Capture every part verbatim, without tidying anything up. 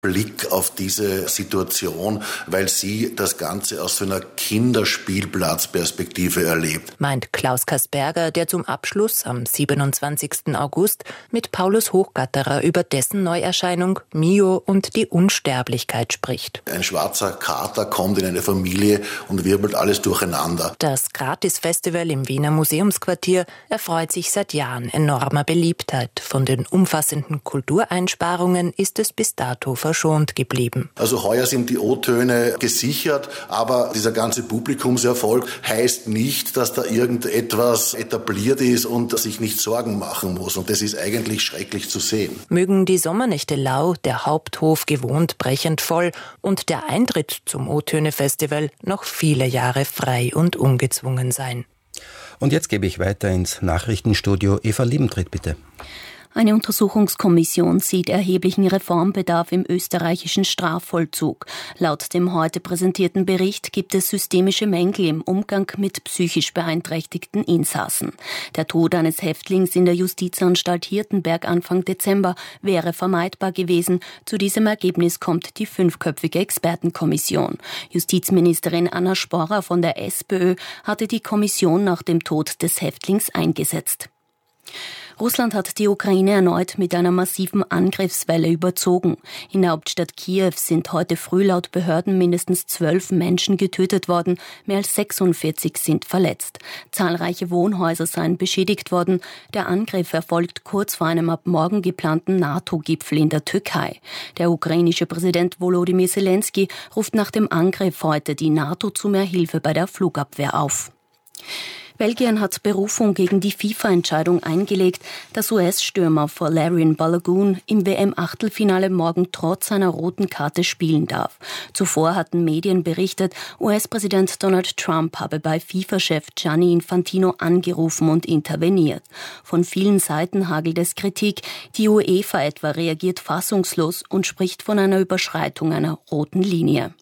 Blick auf diese Situation, weil sie das Ganze aus so einer Kinderspielplatzperspektive erlebt. Meint Klaus Kasperger, der zum Abschluss am siebenundzwanzigsten August mit Paulus Hochgatterer über dessen Neuerscheinung Mio und die Unsterblichkeit spricht. Ein schwarzer Kater kommt in eine Familie und wirbelt alles durcheinander. Das Gratis-Festival im Wiener Museumsquartier erfreut sich seit Jahren enormer Beliebtheit. Von den umfassenden Kultureinsparungen ist es bis dato verschont geblieben. Also heuer sind die O-Töne gesichert, aber dieser ganze Publikumserfolg heißt nicht, dass da irgendetwas etabliert ist und sich nicht Sorgen machen muss. Und das ist eigentlich schrecklich zu sehen. Mögen die Sommernächte lau, der Haupthof gewohnt brechend voll und der Eintritt zum O-Töne-Festival noch viele Jahre frei und ungezwungen sein. Und jetzt gebe ich weiter ins Nachrichtenstudio. Eva Liebentritt, bitte. Eine Untersuchungskommission sieht erheblichen Reformbedarf im österreichischen Strafvollzug. Laut dem heute präsentierten Bericht gibt es systemische Mängel im Umgang mit psychisch beeinträchtigten Insassen. Der Tod eines Häftlings in der Justizanstalt Hirtenberg Anfang Dezember wäre vermeidbar gewesen. Zu diesem Ergebnis kommt die fünfköpfige Expertenkommission. Justizministerin Anna Sporrer von der SPÖ hatte die Kommission nach dem Tod des Häftlings eingesetzt. Russland hat die Ukraine erneut mit einer massiven Angriffswelle überzogen. In der Hauptstadt Kiew sind heute früh laut Behörden mindestens zwölf Menschen getötet worden, mehr als sechsundvierzig sind verletzt. Zahlreiche Wohnhäuser seien beschädigt worden. Der Angriff erfolgt kurz vor einem ab morgen geplanten NATO-Gipfel in der Türkei. Der ukrainische Präsident Volodymyr Zelensky ruft nach dem Angriff heute die NATO zu mehr Hilfe bei der Flugabwehr auf. Belgien hat Berufung gegen die FIFA-Entscheidung eingelegt, dass U S-Stürmer Folarin Balogun im W M-Achtelfinale morgen trotz einer roten Karte spielen darf. Zuvor hatten Medien berichtet, U S-Präsident Donald Trump habe bei FIFA-Chef Gianni Infantino angerufen und interveniert. Von vielen Seiten hagelt es Kritik. Die UEFA etwa reagiert fassungslos und spricht von einer Überschreitung einer roten Linie.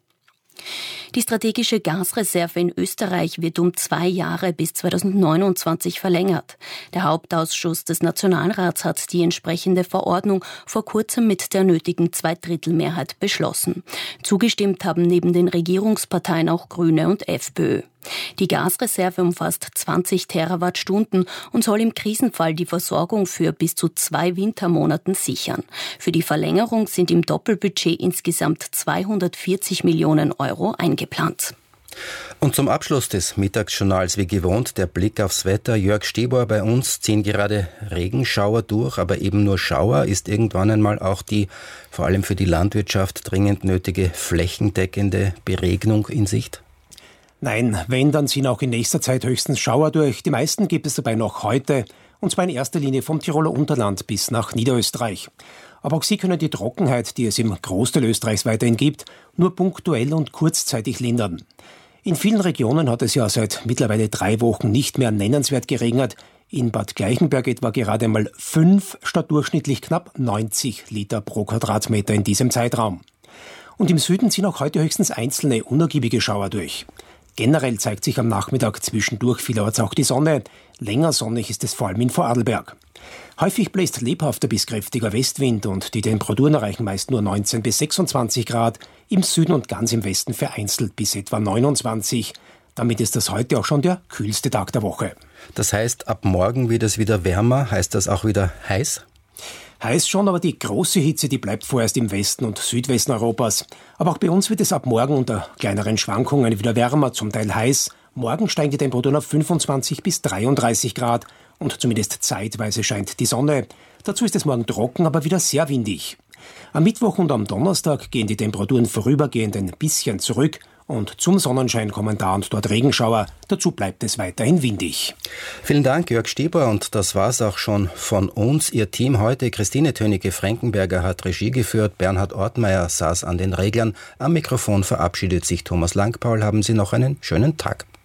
Die strategische Gasreserve in Österreich wird um zwei Jahre bis zweitausendneunundzwanzig verlängert. Der Hauptausschuss des Nationalrats hat die entsprechende Verordnung vor kurzem mit der nötigen Zweidrittelmehrheit beschlossen. Zugestimmt haben neben den Regierungsparteien auch Grüne und FPÖ. Die Gasreserve umfasst zwanzig Terawattstunden und soll im Krisenfall die Versorgung für bis zu zwei Wintermonaten sichern. Für die Verlängerung sind im Doppelbudget insgesamt zweihundertvierzig Millionen Euro eingeplant. Und zum Abschluss des Mittagsjournals wie gewohnt der Blick aufs Wetter. Jörg Stebor, bei uns ziehen gerade Regenschauer durch, aber eben nur Schauer. Ist irgendwann einmal auch die, vor allem für die Landwirtschaft, dringend nötige flächendeckende Beregnung in Sicht? Nein, wenn, dann ziehen auch in nächster Zeit höchstens Schauer durch. Die meisten gibt es dabei noch heute, und zwar in erster Linie vom Tiroler Unterland bis nach Niederösterreich. Aber auch sie können die Trockenheit, die es im Großteil Österreichs weiterhin gibt, nur punktuell und kurzzeitig lindern. In vielen Regionen hat es ja seit mittlerweile drei Wochen nicht mehr nennenswert geregnet. In Bad Gleichenberg etwa gerade einmal fünf statt durchschnittlich knapp neunzig Liter pro Quadratmeter in diesem Zeitraum. Und im Süden ziehen auch heute höchstens einzelne unergiebige Schauer durch. Generell zeigt sich am Nachmittag zwischendurch vielerorts auch die Sonne. Länger sonnig ist es vor allem in Vorarlberg. Häufig bläst lebhafter bis kräftiger Westwind und die Temperaturen erreichen meist nur neunzehn bis sechsundzwanzig Grad, im Süden und ganz im Westen vereinzelt bis etwa neunundzwanzig. Damit ist das heute auch schon der kühlste Tag der Woche. Das heißt, ab morgen wird es wieder wärmer, heißt das auch wieder heiß? Heiß schon, aber die große Hitze, die bleibt vorerst im Westen und Südwesten Europas. Aber auch bei uns wird es ab morgen unter kleineren Schwankungen wieder wärmer, zum Teil heiß. Morgen steigen die Temperaturen auf fünfundzwanzig bis dreiunddreißig Grad und zumindest zeitweise scheint die Sonne. Dazu ist es morgen trocken, aber wieder sehr windig. Am Mittwoch und am Donnerstag gehen die Temperaturen vorübergehend ein bisschen zurück und zum Sonnenschein kommen da und dort Regenschauer. Dazu bleibt es weiterhin windig. Vielen Dank, Jörg Stebor, und das war's auch schon von uns. Ihr Team heute, Christine Tönecke-Frankenberger hat Regie geführt, Bernhard Ortmeier saß an den Reglern. Am Mikrofon verabschiedet sich Thomas Langpaul. Haben Sie noch einen schönen Tag.